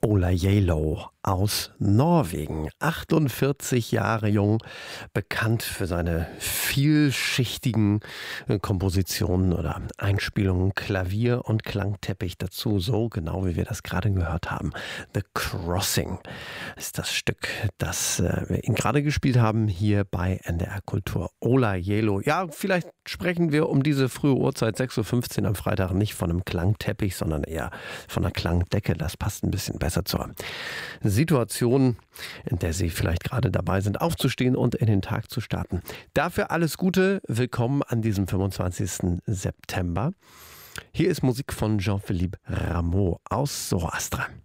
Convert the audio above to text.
Ola Yalo aus Norwegen, 48 Jahre jung, bekannt für seine vielschichtigen Kompositionen oder Einspielungen, Klavier und Klangteppich dazu, so genau wie wir das gerade gehört haben. The Crossing ist das Stück, das wir ihn gerade gespielt haben hier bei NDR Kultur. Ola Yalo. Ja, vielleicht sprechen wir um diese frühe Uhrzeit 6:15 Uhr am Freitag nicht von einem Klangteppich, sondern eher von einer Klangdecke. Das passt ein bisschen besser zur Situation, in der Sie vielleicht gerade dabei sind, aufzustehen und in den Tag zu starten. Dafür alles Gute. Willkommen an diesem 25. September. Hier ist Musik von Jean-Philippe Rameau aus Zoroastre.